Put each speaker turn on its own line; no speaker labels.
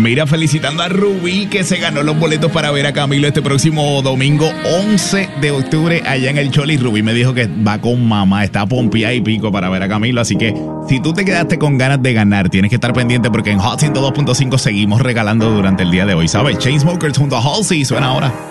Mira, felicitando a Rubí que se ganó los boletos para ver a Camilo este próximo domingo 11 de octubre allá en el Choli. Rubí me dijo que va con mamá, está pompeada y pico para ver a Camilo, así que si tú te quedaste con ganas de ganar, tienes que estar pendiente porque en Hot 102.5 seguimos regalando durante el día de hoy, ¿sabes? Chainsmokers junto a Halsey suena ahora.